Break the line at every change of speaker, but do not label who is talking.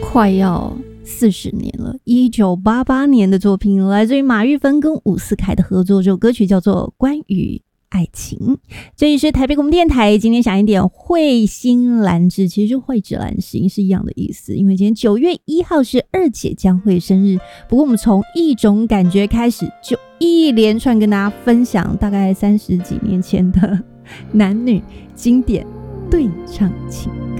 快要40年了，1988年的作品，来自于马玉芬跟伍思凯的合作，这首歌曲叫做《关于爱情》。这里是台北广播电台，今天想一点慧心兰芝，其实就蕙质兰心是一样的意思，因为今天9月1号是二姐江蕙生日。不过我们从一种感觉开始，就一连串跟大家分享大概30几年前的男女经典对唱情歌。